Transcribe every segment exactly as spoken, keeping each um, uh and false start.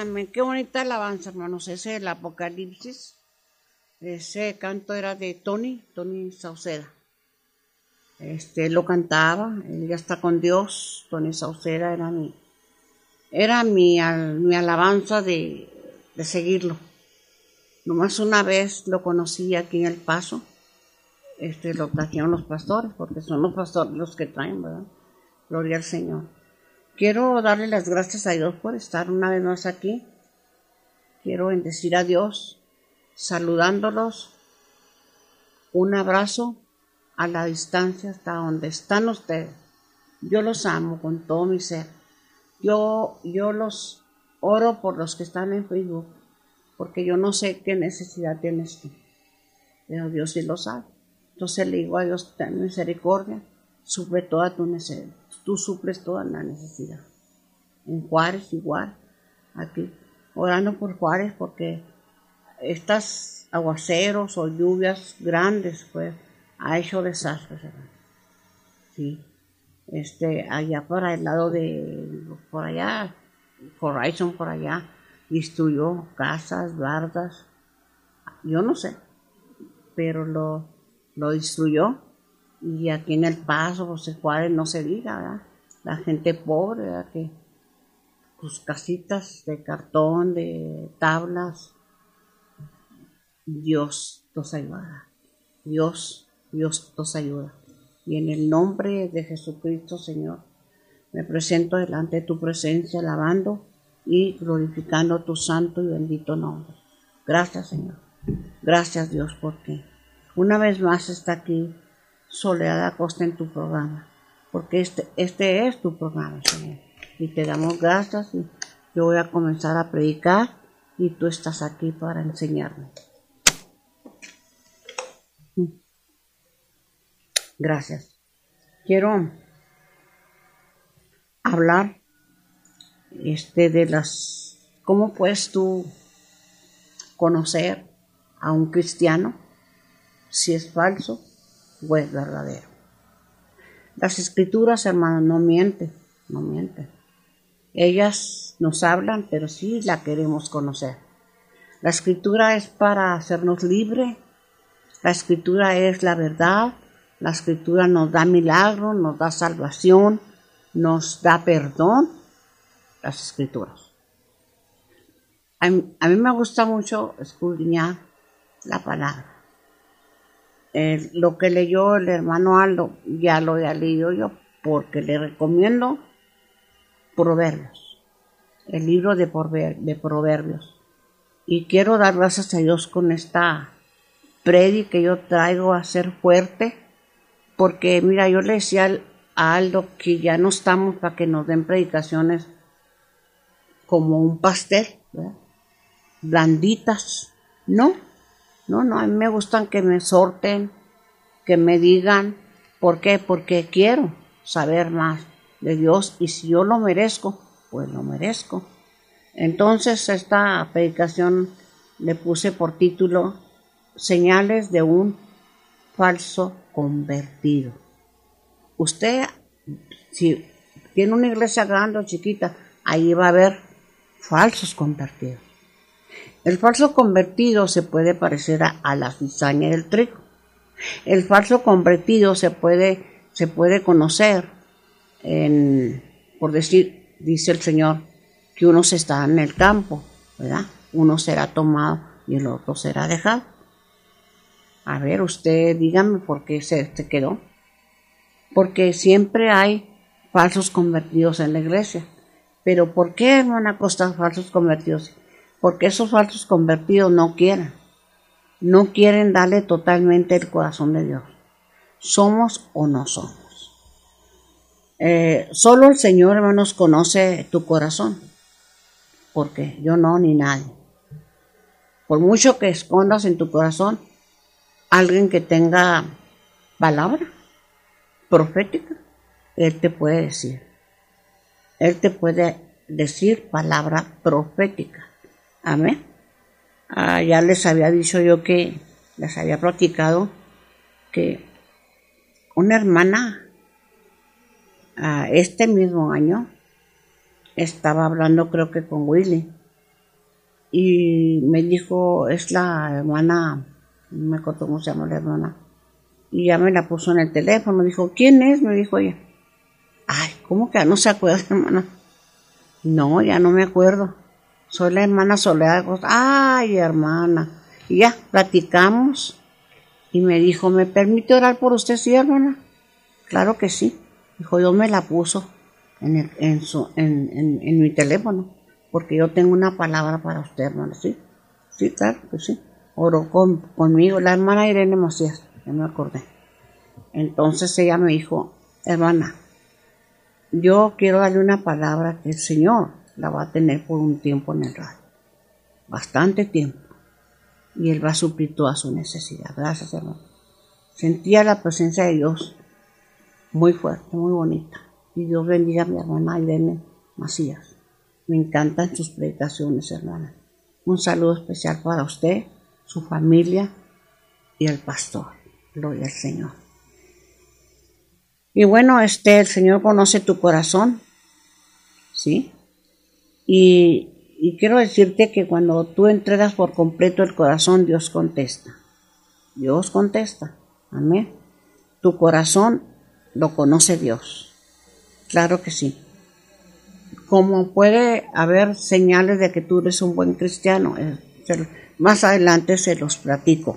amén. Qué bonita alabanza, hermanos. Ese el Apocalipsis. Ese canto era de Tony, Tony Sauceda. Este, él lo cantaba, él ya está con Dios. Tony Sauceda era mi, era mi, al, mi alabanza de, de seguirlo. Nomás una vez lo conocí aquí en El Paso. Este, lo trajeron los pastores, porque son los pastores los que traen, ¿verdad? Gloria al Señor. Quiero darle las gracias a Dios por estar una vez más aquí. Quiero bendecir a Dios, saludándolos. Un abrazo a la distancia hasta donde están ustedes. Yo los amo con todo mi ser. Yo, yo los oro por los que están en Facebook, porque yo no sé qué necesidad tienes tú, pero Dios sí lo sabe. Entonces le digo a Dios, ten misericordia, suple toda tu necesidad. Tú suples toda la necesidad. En Juárez igual, aquí, orando por Juárez, porque estas aguaceros o lluvias grandes, pues, ha hecho desastres, ¿verdad? Sí, este, allá para el lado de, por allá, Horizon por allá, destruyó casas, bardas, yo no sé, pero lo, lo destruyó. Y aquí en El Paso, José Juárez, no se diga, ¿verdad? La gente pobre, ¿verdad? Que sus casitas de cartón, de tablas, Dios nos ayuda. Dios, Dios nos ayuda. Y en el nombre de Jesucristo, Señor, me presento delante de tu presencia, alabando y glorificando tu santo y bendito nombre. Gracias, Señor. Gracias, Dios, porque una vez más está aquí Soledad Acosta en tu programa, porque este, este es tu programa, Señor, y te damos gracias. Y yo voy a comenzar a predicar y tú estás aquí para enseñarme. Gracias. Quiero hablar este de las cómo puedes tú conocer a un cristiano si es falso o es verdadero. Las escrituras, hermanos, no mienten, no mienten. Ellas nos hablan, pero sí la queremos conocer. La escritura es para hacernos libres. La escritura es la verdad. La escritura nos da milagros, nos da salvación, nos da perdón. Las escrituras. A mí, a mí me gusta mucho escudriñar la palabra. Eh, lo que leyó el hermano Aldo, ya lo he leído yo, porque le recomiendo Proverbios, el libro de, de Proverbios. Y quiero dar gracias a Dios con esta predi que yo traigo a ser fuerte, porque mira, yo le decía a Aldo que ya no estamos para que nos den predicaciones como un pastel, ¿verdad? Blanditas, no. No, no, a mí me gustan que me exhorten, que me digan. ¿Por qué? Porque quiero saber más de Dios y si yo lo merezco, pues lo merezco. Entonces esta predicación le puse por título Señales de un falso convertido. Usted, si tiene una iglesia grande o chiquita, ahí va a haber falsos convertidos. El falso convertido se puede parecer a, a la cizaña del trigo. El falso convertido se puede, se puede conocer, en, por decir, dice el Señor, que uno se está en el campo, ¿verdad? Uno será tomado y el otro será dejado. A ver, usted dígame por qué se, se quedó. Porque siempre hay falsos convertidos en la iglesia. Pero ¿por qué, hermana Costa, falsos convertidos? Porque esos falsos convertidos no quieren, no quieren darle totalmente el corazón de Dios. ¿Somos o no somos? Eh, solo el Señor, hermanos, conoce tu corazón, porque yo no, ni nadie. Por mucho que escondas en tu corazón, alguien que tenga palabra profética, Él te puede decir. Él te puede decir palabra profética. Amén. Ah, ya les había dicho yo que, les había platicado que una hermana ah, este mismo año estaba hablando creo que con Willy y me dijo, es la hermana, no me acuerdo cómo se llama la hermana, y ya me la puso en el teléfono, dijo, ¿quién es? Me dijo ella. Ay, ¿cómo que no se acuerda, hermana? No, ya no me acuerdo. Soy la hermana Soledad. Ay, hermana. Y ya, platicamos. Y me dijo, ¿me permite orar por usted, sí, hermana? Claro que sí. Dijo, yo me la puso en, el, en, su, en, en, en mi teléfono, porque yo tengo una palabra para usted, hermana. Sí, sí, claro que sí. Oró con, conmigo, la hermana Irene Macías, ya me acordé. Entonces ella me dijo, hermana, yo quiero darle una palabra que el Señor la va a tener por un tiempo en el radio. Bastante tiempo. Y Él va a suplir toda su necesidad. Gracias, hermano. Sentía la presencia de Dios muy fuerte, muy bonita. Y Dios bendiga a mi hermana Irene Macías. Me encantan sus predicaciones, hermana. Un saludo especial para usted, su familia y el pastor. Gloria al Señor. Y bueno, este, el Señor conoce tu corazón, ¿sí? Y, y quiero decirte que cuando tú entregas por completo el corazón, Dios contesta. Dios contesta. Amén. Tu corazón lo conoce Dios. Claro que sí. Como puede haber señales de que tú eres un buen cristiano, más adelante se los platico.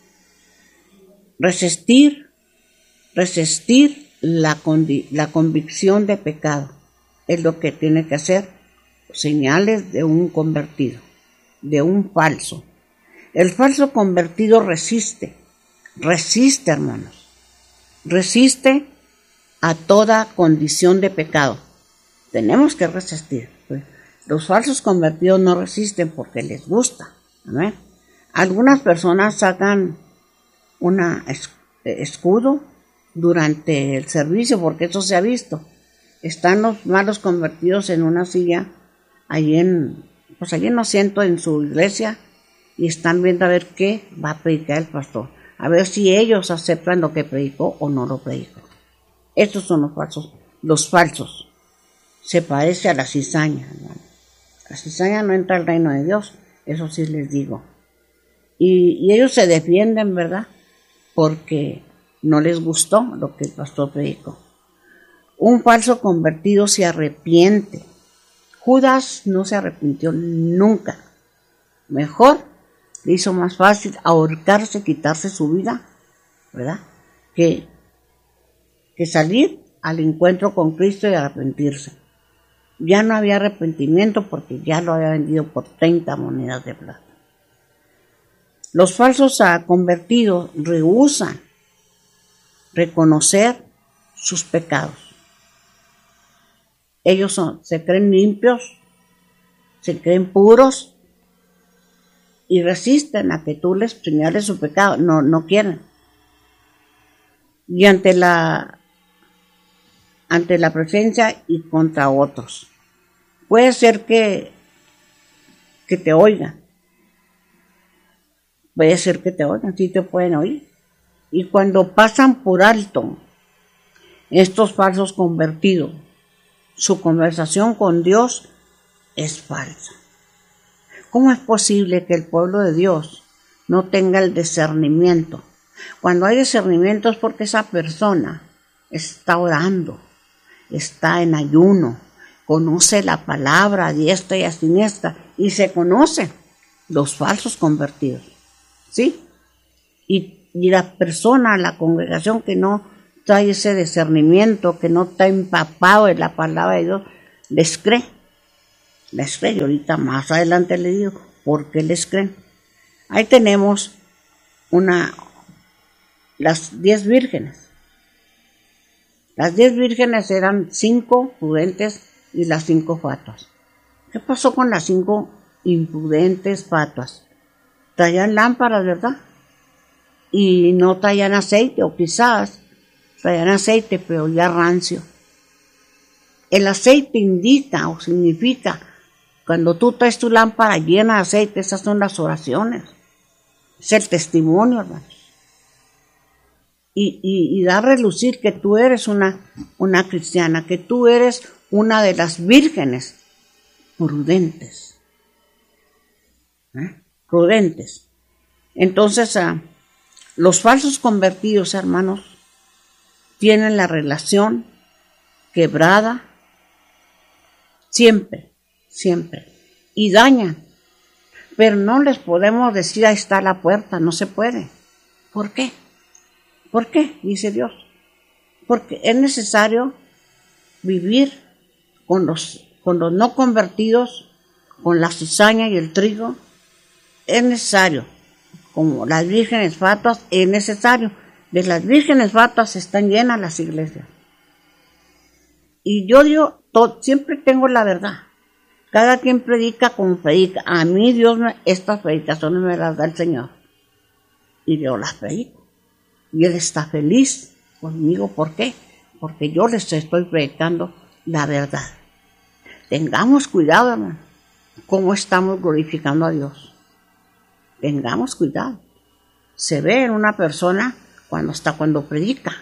Resistir, resistir la, condi- la convicción de pecado es lo que tiene que hacer. Señales de un convertido, de un falso. El falso convertido resiste, resiste, hermanos, resiste a toda condición de pecado. Tenemos que resistir. Los falsos convertidos no resisten porque les gusta. ¿Amén? Algunas personas sacan un escudo durante el servicio, porque eso se ha visto. Están los malos convertidos en una silla, allí en, pues allí en asiento en su iglesia, y están viendo a ver qué va a predicar el pastor, a ver si ellos aceptan lo que predicó o no lo predicó. Estos son los falsos. Los falsos. Se parece a la cizaña, hermano. La cizaña no entra al reino de Dios, eso sí les digo. Y, y ellos se defienden, ¿verdad? Porque no les gustó lo que el pastor predicó. Un falso convertido se arrepiente. Judas no se arrepintió nunca. Mejor le hizo más fácil ahorcarse, quitarse su vida, ¿verdad? Que, que salir al encuentro con Cristo y arrepentirse. Ya no había arrepentimiento porque ya lo había vendido por treinta monedas de plata. Los falsos convertidos rehúsan reconocer sus pecados. Ellos son, se creen limpios, se creen puros y resisten a que tú les señales su pecado. No, no quieren. Y ante la, ante la presencia y contra otros. Puede ser que, que te oigan. Puede ser que te oigan, sí te pueden oír. Y cuando pasan por alto estos falsos convertidos, su conversación con Dios es falsa. ¿Cómo es posible que el pueblo de Dios no tenga el discernimiento? Cuando hay discernimiento es porque esa persona está orando, está en ayuno, conoce la palabra a diestra y a siniestra y se conocen los falsos convertidos, ¿sí? Y, y la persona, la congregación que no trae ese discernimiento, que no está empapado en la palabra de Dios, les cree, les cree. Y ahorita más adelante le digo, ¿por qué les creen? Ahí tenemos una, las diez vírgenes. Las diez vírgenes eran cinco prudentes y las cinco fatuas. ¿Qué pasó con las cinco imprudentes fatuas? Traían lámparas, ¿verdad? Y no traían aceite, o quizás traían aceite, pero ya rancio. El aceite indica o significa, cuando tú traes tu lámpara llena de aceite, esas son las oraciones. Es el testimonio, hermanos. Y, y, y da a relucir que tú eres una, una cristiana, que tú eres una de las vírgenes prudentes. ¿eh? Prudentes. Entonces, uh, los falsos convertidos, hermanos, tienen la relación quebrada siempre, siempre, y dañan. Pero no les podemos decir, ahí está la puerta, no se puede. ¿Por qué? ¿Por qué? Dice Dios. Porque es necesario vivir con los, con los no convertidos, con la cizaña y el trigo. Es necesario. Como las vírgenes fatuas, es necesario. De las vírgenes fatuas están llenas las iglesias. Y yo digo, todo, siempre tengo la verdad. Cada quien predica como predica. A mí Dios, me, estas predicaciones me las da el Señor. Y yo las predico. Y Él está feliz conmigo. ¿Por qué? Porque yo les estoy predicando la verdad. Tengamos cuidado, hermano, cómo estamos glorificando a Dios. Tengamos cuidado. Se ve en una persona cuando está, cuando predica.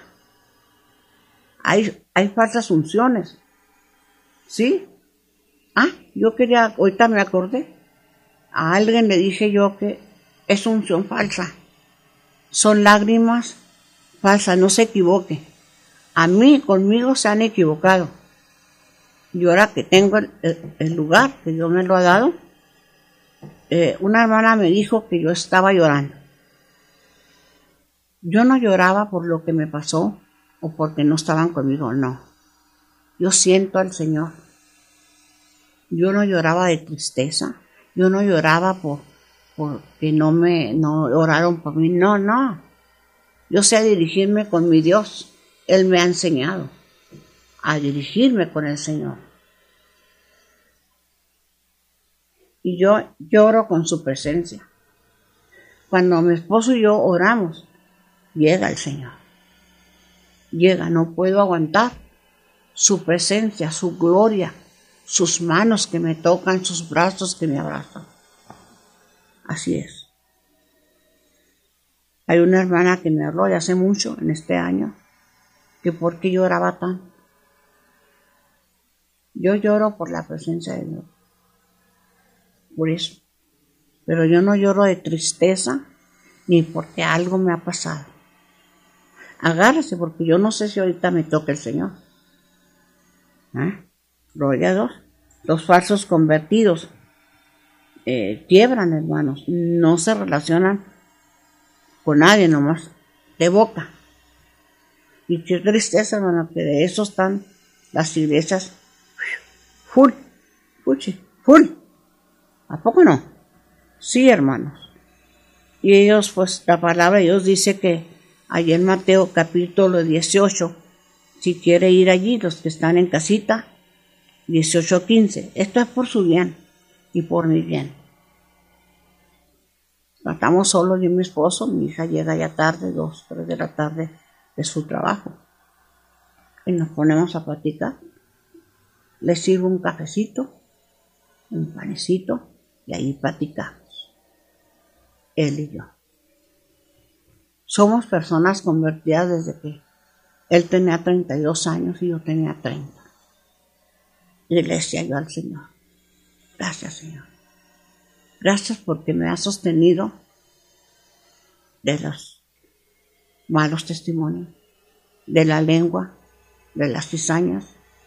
Hay, hay falsas unciones. ¿Sí? Ah, yo quería, ahorita me acordé. A alguien le dije yo que es unción falsa. Son lágrimas falsas, no se equivoque. A mí, conmigo se han equivocado. Y ahora que tengo el, el, el lugar que Dios me lo ha dado, eh, una hermana me dijo que yo estaba llorando. Yo no lloraba por lo que me pasó o porque no estaban conmigo, no. Yo siento al Señor. Yo no lloraba de tristeza. Yo no lloraba por porque no me no oraron por mí. No, no. Yo sé dirigirme con mi Dios. Él me ha enseñado a dirigirme con el Señor. Y yo lloro con su presencia. Cuando mi esposo y yo oramos, llega el Señor. Llega, no puedo aguantar su presencia, su gloria, sus manos que me tocan, sus brazos que me abrazan. Así es. Hay una hermana que me habló de hace mucho, en este año, que por qué lloraba tanto. Yo lloro por la presencia de Dios. Por eso. Pero yo no lloro de tristeza ni porque algo me ha pasado. Agárrese, porque yo no sé si ahorita me toca el Señor. ¿Eh? Gloria a Dios. Los falsos convertidos eh, quiebran, hermanos. No se relacionan con nadie, nomás de boca. Y qué tristeza, hermano, que de eso están las iglesias full, fuchi, full. ¿A poco no? Sí, hermanos. Y ellos, pues, la palabra de Dios dice que allí en Mateo capítulo dieciocho, si quiere ir allí, los que están en casita, dieciocho quince. Esto es por su bien y por mi bien. Estamos solos yo y mi esposo. Mi hija llega ya tarde, dos, tres de la tarde de su trabajo. Y nos ponemos a platicar. Le sirvo un cafecito, un panecito, y ahí platicamos. Él y yo. Somos personas convertidas desde que él tenía treinta y dos años y yo tenía treinta. Y le decía yo al Señor, gracias, Señor. Gracias porque me ha sostenido de los malos testimonios, de la lengua, de las cizañas.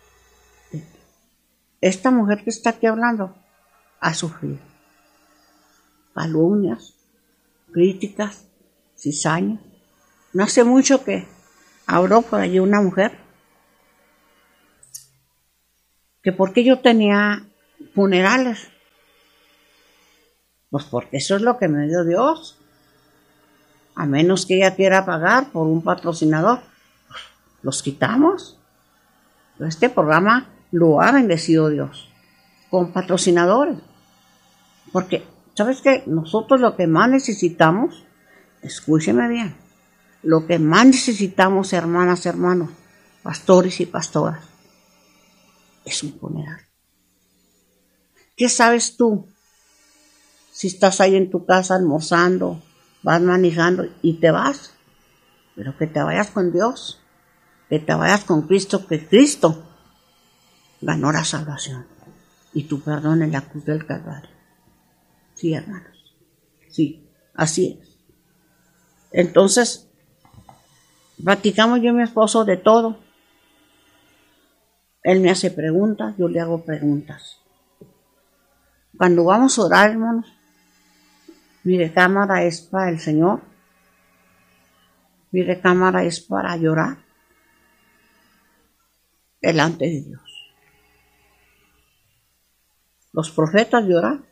Esta mujer que está aquí hablando ha sufrido calumnias, críticas, cizañas. No hace mucho que habló por allí una mujer que porque yo tenía funerales. Pues porque eso es lo que me dio Dios. A menos que ella quiera pagar por un patrocinador, los quitamos. Este programa lo ha bendecido Dios con patrocinadores. Porque, ¿sabes qué? Nosotros lo que más necesitamos, escúcheme bien, lo que más necesitamos, hermanas, hermanos, pastores y pastoras, es un funeral. ¿Qué sabes tú? Si estás ahí en tu casa almorzando, vas manejando y te vas, pero que te vayas con Dios, que te vayas con Cristo, que Cristo ganó la salvación y tu perdón en la cruz del Calvario. Sí, hermanos. Sí, así es. Entonces, platicamos yo y mi esposo de todo. Él me hace preguntas, yo le hago preguntas. Cuando vamos a orar, hermanos, mi recámara es para el Señor. Mi recámara es para llorar delante de Dios. Los profetas lloraban.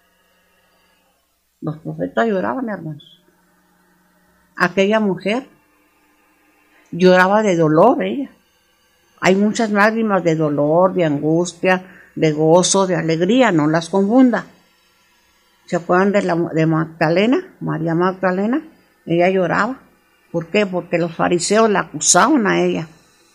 Los profetas lloraban, hermanos. Aquella mujer lloraba de dolor, ella. Hay muchas lágrimas de dolor, de angustia, de gozo, de alegría, no las confunda. ¿Se acuerdan de, la, de Magdalena? María Magdalena, ella lloraba. ¿Por qué? Porque los fariseos la acusaban a ella.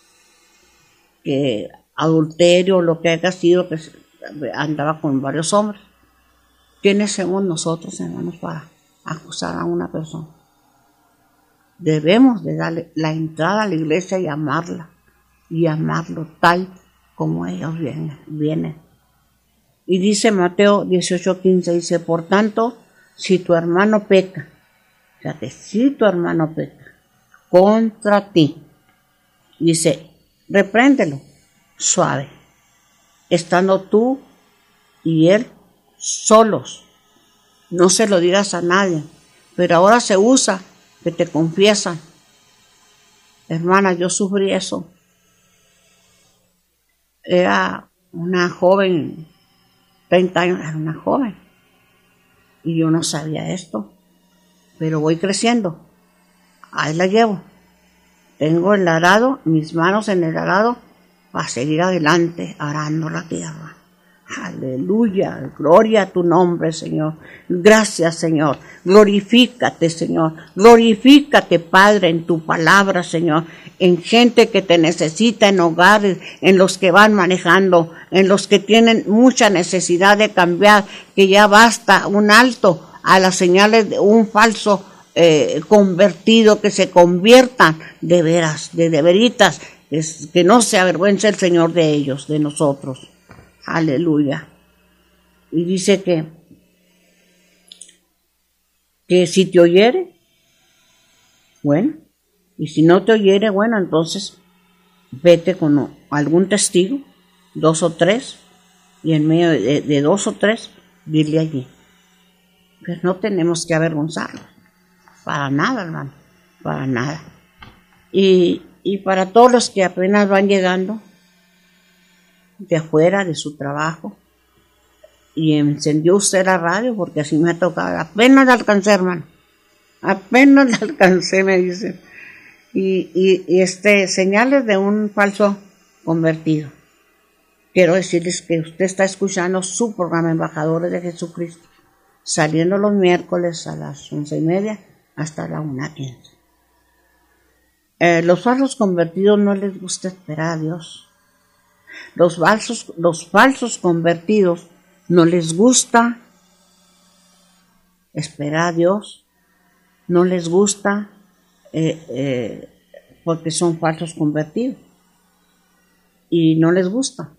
Que adulterio, lo que haya sido, que andaba con varios hombres. ¿Quiénes somos nosotros, hermanos, para acusar a una persona? Debemos de darle la entrada a la iglesia y amarla. Y amarlo tal como ellos vienen. vienen. Y dice Mateo dieciocho quince, dice, por tanto, si tu hermano peca, fíjate, si tu hermano peca contra ti, dice, repréndelo suave, estando tú y él solos. No se lo digas a nadie, pero ahora se usa que te confiesan. Hermana, yo sufrí eso. Era una joven, treinta años, era una joven. Y yo no sabía esto. Pero voy creciendo. Ahí la llevo. Tengo el arado, mis manos en el arado, para seguir adelante, arando la tierra. Aleluya, gloria a tu nombre, Señor. Gracias, Señor. Glorifícate, Señor. Glorifícate, Padre, en tu palabra, Señor. En gente que te necesita, en hogares, en los que van manejando, en los que tienen mucha necesidad de cambiar, que ya basta un alto a las señales de un falso eh, convertido, que se conviertan de veras, de de veritas, es, que no se avergüence el Señor de ellos, de nosotros. Aleluya. Y dice que, que si te oyere, bueno, y si no te oyere, bueno, entonces vete con algún testigo, dos o tres, y en medio de, de dos o tres, dile allí. Pues no tenemos que avergonzarnos, para nada, hermano, para nada. Y, y para todos los que apenas van llegando, de afuera, de su trabajo, y encendió usted la radio, porque así me ha tocado, apenas la alcancé, hermano, apenas la alcancé, me dice, y, y, y este, señales de un falso convertido. Quiero decirles que usted está escuchando su programa Embajadores de Jesucristo, saliendo los miércoles a las once y media hasta la una quince. Eh, los falsos convertidos no les gusta esperar a Dios. Los falsos, los falsos convertidos no les gusta esperar a Dios, no les gusta eh, eh, porque son falsos convertidos y no les gusta.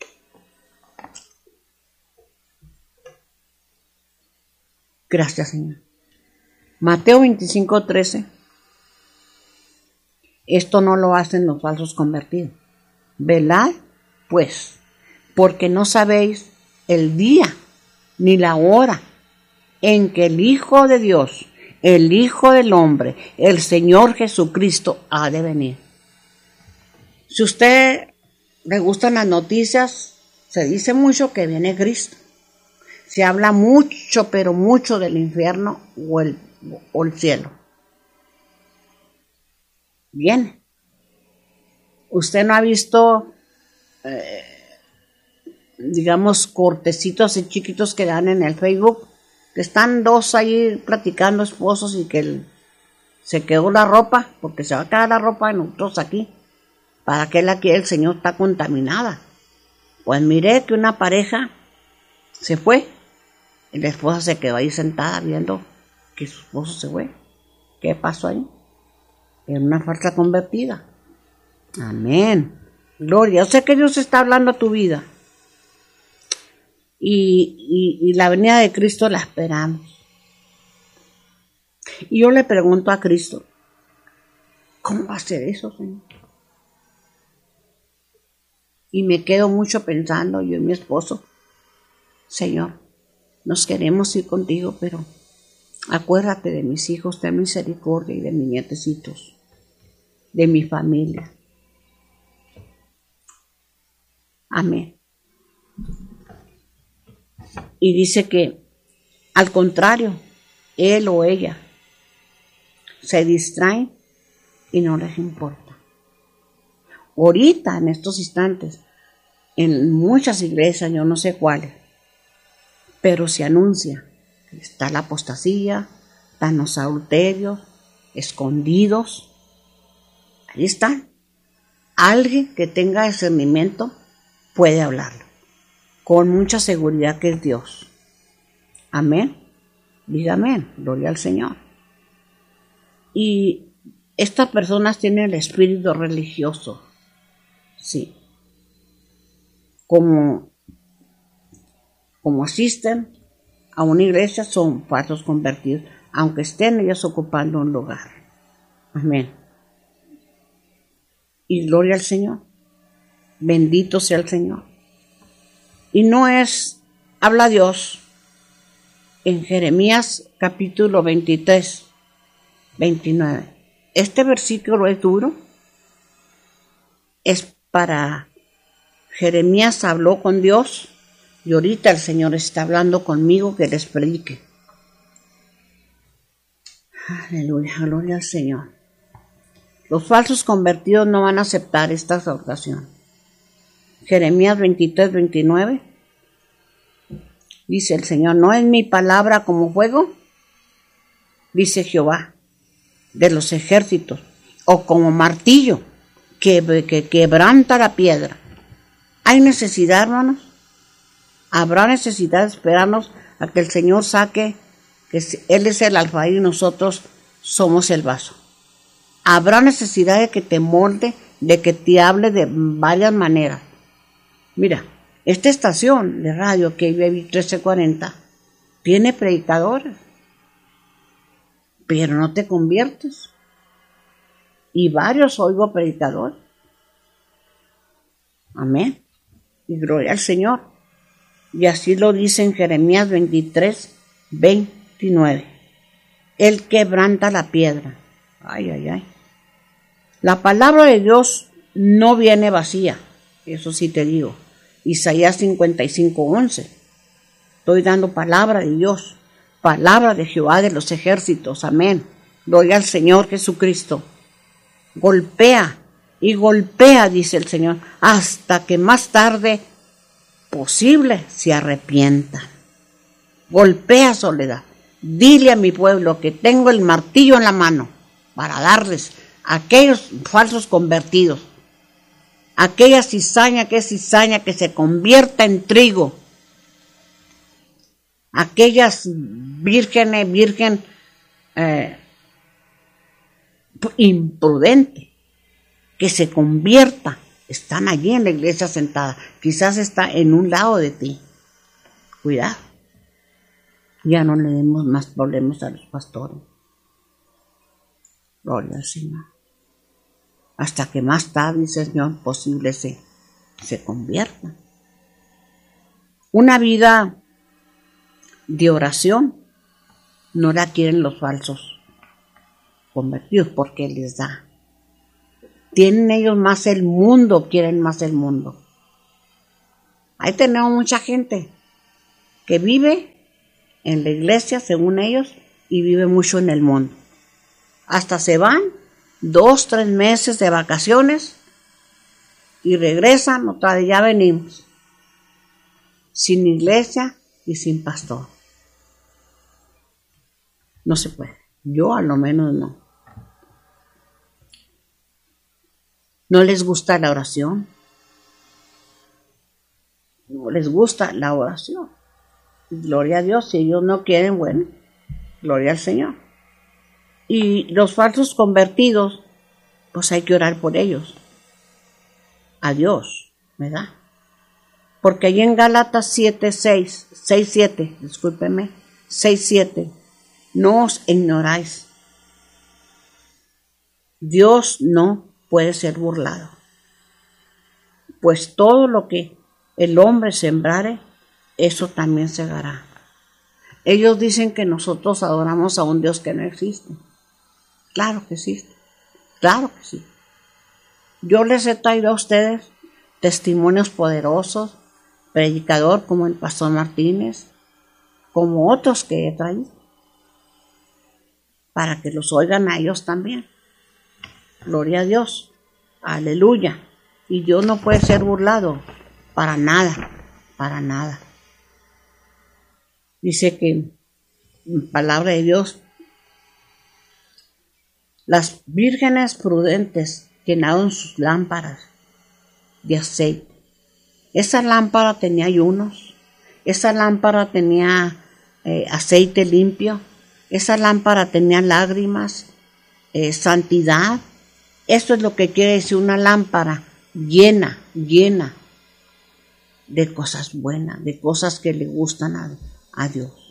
Gracias, Señor. Mateo veinticinco trece. Esto no lo hacen los falsos convertidos. Velad pues, porque no sabéis el día ni la hora en que el Hijo de Dios, el Hijo del Hombre, el Señor Jesucristo ha de venir. Si a usted le gustan las noticias, se dice mucho que viene Cristo. Se habla mucho, pero mucho del infierno o el, o el cielo. Viene. Usted no ha visto Eh, digamos, cortecitos y chiquitos que dan en el Facebook, que están dos ahí platicando esposos y que el, se quedó la ropa, porque se va a quedar la ropa de nosotros aquí. ¿Para qué la quiere el Señor? Está contaminada. Pues miré que una pareja se fue y la esposa se quedó ahí sentada viendo que su esposo se fue. ¿Qué pasó ahí? Era una falsa convertida. Amén. Gloria, yo sé que Dios está hablando a tu vida. y, y, y la venida de Cristo la esperamos. Y yo le pregunto a Cristo, ¿cómo va a ser eso, Señor? Y me quedo mucho pensando, yo y mi esposo, Señor, nos queremos ir contigo, pero acuérdate de mis hijos, ten misericordia y de mis nietecitos, de mi familia. Amén. Y dice que, al contrario, él o ella se distraen y no les importa. Ahorita, en estos instantes, en muchas iglesias, yo no sé cuáles, pero se anuncia que está la apostasía, están los adulterios, escondidos. Ahí están. Alguien que tenga discernimiento puede hablarlo con mucha seguridad que es Dios. Amén. Diga amén. Gloria al Señor. Y estas personas tienen el espíritu religioso. Sí. Como, como asisten a una iglesia, son falsos convertidos, aunque estén ellos ocupando un lugar. Amén. Y gloria al Señor. Bendito sea el Señor. Y no es, habla Dios en Jeremías capítulo veintitrés, veintinueve. Este versículo es duro. Es para Jeremías habló con Dios y ahorita el Señor está hablando conmigo que les predique. Aleluya, gloria al Señor. Los falsos convertidos no van a aceptar esta exhortación. Jeremías veintitrés, veintinueve. Dice el Señor, ¿no es mi palabra como fuego? Dice Jehová de los ejércitos, o como martillo que, que quebranta la piedra. ¿Hay necesidad, hermanos? ¿Habrá necesidad de esperarnos a que el Señor saque que Él es el alfa y nosotros somos el vaso? ¿Habrá necesidad de que te molde, de que te hable de varias maneras? Mira, esta estación de radio K B B trece cuarenta tiene predicadores, pero no te conviertes. Y varios oigo predicadores. Amén. Y gloria al Señor. Y así lo dice en Jeremías veintitrés, veintinueve. Él quebranta la piedra. Ay, ay, ay. La palabra de Dios no viene vacía. Eso sí te digo. Isaías cincuenta y cinco, once. Estoy dando palabra de Dios. Palabra de Jehová de los ejércitos. Amén. Gloria al Señor Jesucristo. Golpea y golpea, dice el Señor, hasta que más tarde posible se arrepientan. Golpea, soledad. Dile a mi pueblo que tengo el martillo en la mano para darles a aquellos falsos convertidos, aquella cizaña que es cizaña que se convierta en trigo, aquellas vírgenes, virgen eh, imprudente, que se convierta. Están allí en la iglesia sentada, quizás está en un lado de ti. Cuidado. Ya no le demos más problemas a los pastores. Gloria al Señor. Hasta que más tarde, Señor, posible se, se convierta. Una vida de oración no la quieren los falsos convertidos porque les da. Tienen ellos más el mundo, quieren más el mundo. Ahí tenemos mucha gente que vive en la iglesia, según ellos, y vive mucho en el mundo. Hasta se van dos, tres meses de vacaciones y regresan, otra vez ya venimos. Sin iglesia y sin pastor. No se puede. Yo a lo menos no. ¿No les gusta la oración? No les gusta la oración. Gloria a Dios. Si ellos no quieren, bueno, gloria al Señor. Y los falsos convertidos, pues hay que orar por ellos. A Dios, ¿verdad? Porque ahí en Gálatas siete, seis, seis, siete, discúlpeme, seis, siete, no os ignoráis. Dios no puede ser burlado. Pues todo lo que el hombre sembrare, eso también segará. Ellos dicen que nosotros adoramos a un Dios que no existe. Claro que existe, claro que sí. Yo les he traído a ustedes testimonios poderosos, predicador como el pastor Martínez, como otros que he traído, para que los oigan a ellos también. Gloria a Dios, aleluya. Y Dios no puede ser burlado, para nada, para nada. Dice que en palabra de Dios, las vírgenes prudentes llenaron sus lámparas de aceite. Esa lámpara tenía ayunos, esa lámpara tenía eh, aceite limpio, esa lámpara tenía lágrimas, eh, santidad. Eso es lo que quiere decir una lámpara llena, llena de cosas buenas, de cosas que le gustan a, a Dios.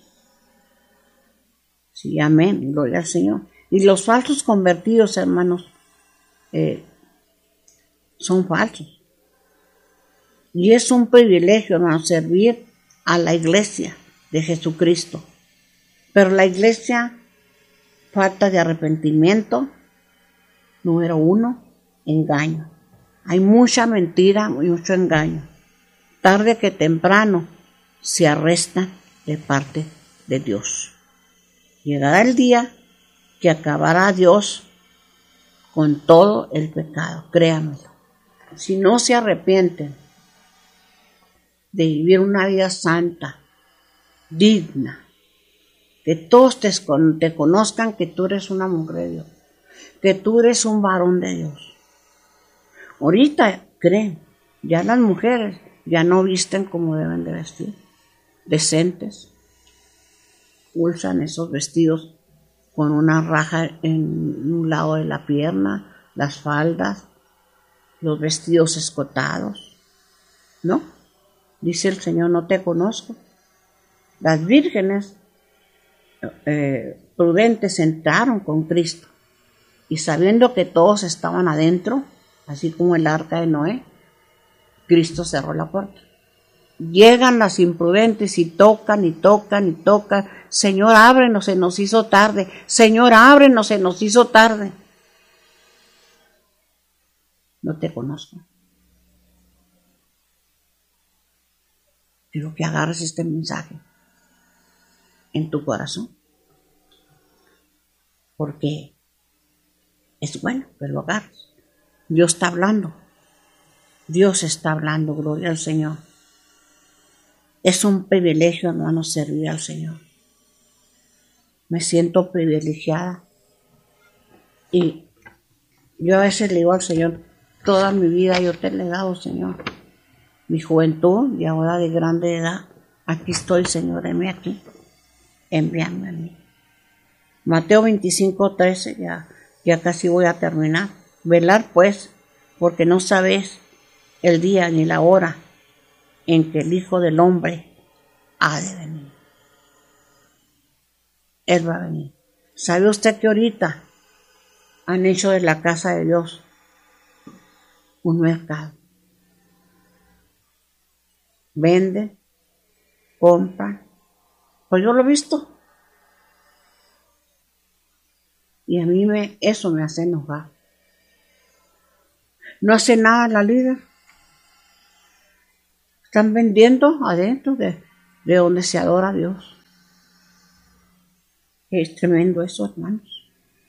Sí, amén, gloria al Señor. Y los falsos convertidos, hermanos, eh, son falsos. Y es un privilegio, hermanos, servir a la iglesia de Jesucristo. Pero la iglesia, falta de arrepentimiento, número uno, engaño. Hay mucha mentira, mucho engaño. Tarde que temprano se arrestan de parte de Dios. Llegará el día que acabará Dios con todo el pecado, créanmelo. Si no se arrepienten de vivir una vida santa, digna, que todos te, te conozcan que tú eres una mujer de Dios, que tú eres un varón de Dios. Ahorita creen, ya las mujeres ya no visten como deben de vestir, decentes, usan esos vestidos con una raja en un lado de la pierna, las faldas, los vestidos escotados, ¿no? Dice el Señor, no te conozco. Las vírgenes eh, prudentes entraron con Cristo y sabiendo que todos estaban adentro, así como el arca de Noé, Cristo cerró la puerta. Llegan las imprudentes y tocan y tocan y tocan. Señor, ábrenos, se nos hizo tarde. Señor, ábrenos, se nos hizo tarde. No te conozco. Quiero que agarres este mensaje en tu corazón. Porque es bueno que lo agarres. Dios está hablando. Dios está hablando, gloria al Señor. Es un privilegio, hermano, servir al Señor. Me siento privilegiada. Y yo a veces le digo al Señor, toda mi vida yo te he dado, Señor. Mi juventud y ahora de grande edad. Aquí estoy, Señor, heme aquí. Envíame a mí. Mateo veinticinco, trece, ya, ya casi voy a terminar. Velar pues, porque no sabes el día ni la hora en que el Hijo del Hombre ha de venir. Él va a venir. ¿Sabe usted que ahorita han hecho de la casa de Dios un mercado? Venden, compran. Pues yo lo he visto. Y a mí me, eso me hace enojar. No hace nada la líder. Están vendiendo adentro de, de donde se adora a Dios. Es tremendo eso, hermanos.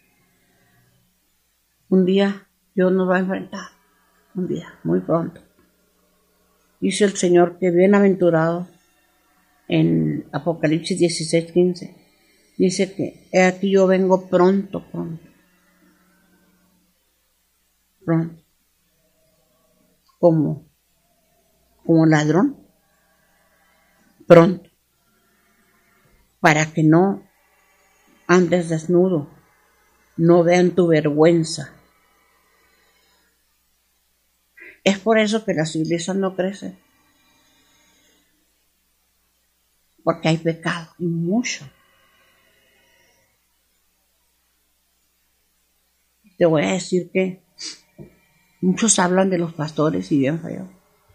Un día Dios nos va a enfrentar. Un día, muy pronto. Dice el Señor que bienaventurado en Apocalipsis dieciséis, quince. Dice que he aquí yo vengo pronto, pronto. Pronto. Como, como ladrón. Pronto. Para que no andes desnudo. No vean tu vergüenza. Es por eso que las iglesias no crecen. porque hay pecado y mucho. Te voy a decir que muchos hablan de los pastores y bien feo.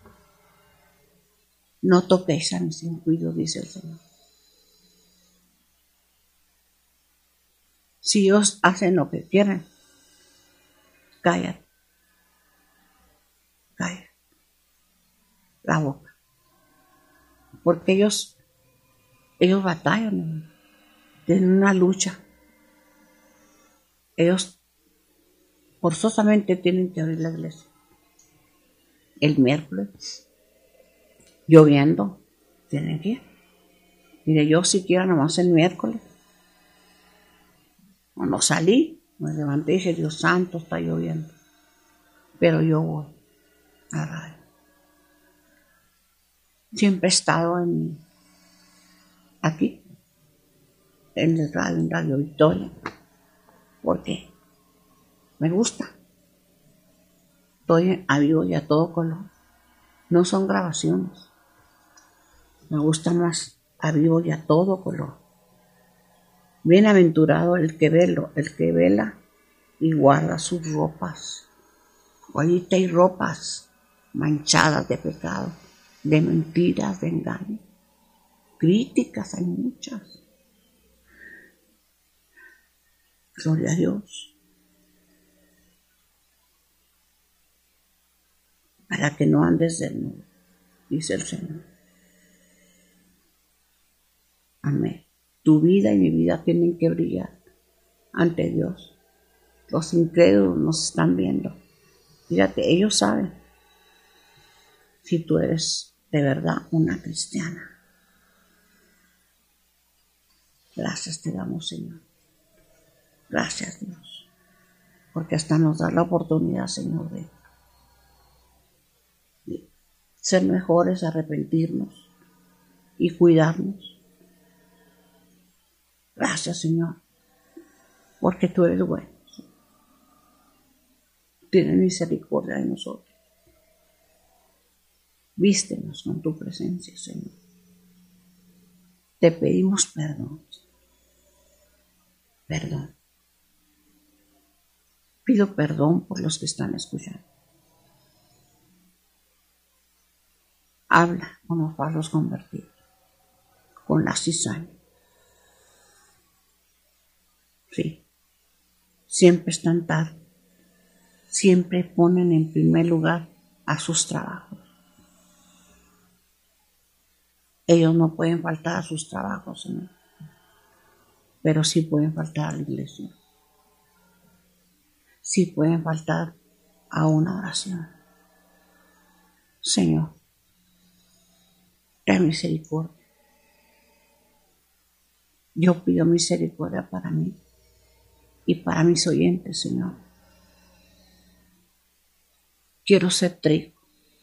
No toquéis a mis incuidos, dice el Señor. Si ellos hacen lo que quieren, cállate, cállate la boca. Porque ellos, ellos batallan, tienen una lucha. Ellos forzosamente tienen que abrir la iglesia. El miércoles, lloviendo, tienen que ir. Mire, yo siquiera nomás el miércoles, cuando salí, me levanté y dije, Dios santo, está lloviendo. Pero yo voy a radio. Siempre he estado en, aquí, en el radio, en Radio Victoria, porque me gusta. Estoy a vivo y a todo color. No son grabaciones. Me gusta más a vivo y a todo color. Bienaventurado el que velo, el que vela y guarda sus ropas. Ahorita hay ropas manchadas de pecado, de mentiras, de engaño. Críticas hay muchas. Gloria a Dios. Para que no andes desnudo, dice el Señor. Amén. Tu vida y mi vida tienen que brillar ante Dios. Los incrédulos nos están viendo. Fíjate, ellos saben si tú eres de verdad una cristiana. Gracias te damos, Señor. Gracias, Dios. Porque hasta nos da la oportunidad, Señor, de ser mejores, arrepentirnos y cuidarnos. Gracias, Señor, porque tú eres bueno. Tienes misericordia de nosotros. Vístenos con tu presencia, Señor. Te pedimos perdón. Perdón. Pido perdón por los que están escuchando. Habla con los palos convertidos, con la cizaña. Sí, siempre están tarde. Siempre ponen en primer lugar a sus trabajos. Ellos no pueden faltar a sus trabajos, Señor, pero sí pueden faltar a la iglesia. Sí pueden faltar a una oración. Señor, ten misericordia. Yo pido misericordia para mí y para mis oyentes, Señor. Quiero ser trigo.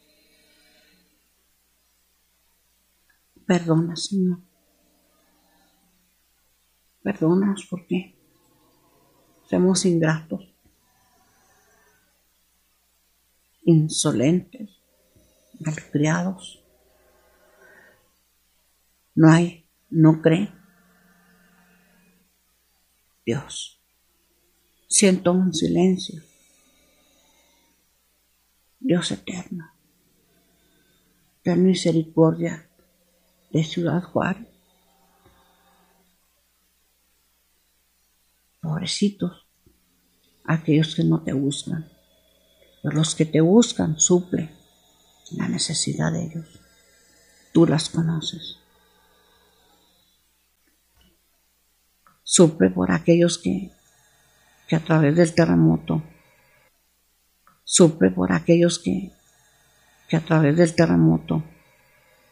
Perdona, Señor. Perdónanos porque somos ingratos, insolentes, malcriados. No hay, no creen. Dios, siento un silencio. Dios eterno, ten misericordia de Ciudad Juárez. Pobrecitos, aquellos que no te buscan, pero los que te buscan suple la necesidad de ellos. Tú las conoces. Suple por aquellos que, que a través del terremoto, suple por aquellos que, que a través del terremoto